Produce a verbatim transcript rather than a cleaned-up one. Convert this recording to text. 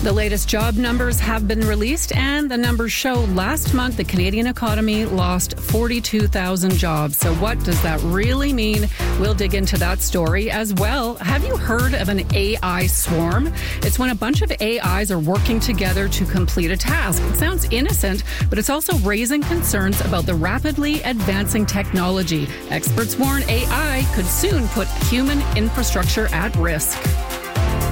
The latest job numbers have been released, and the numbers show last month the Canadian economy lost forty-two thousand jobs. So what does that really mean? We'll dig into that story as well. Have you heard of an A I swarm? It's when a bunch of A Is are working together to complete a task. It sounds innocent, but it's also raising concerns about the rapidly advancing technology. Experts warn A I could soon put human infrastructure at risk.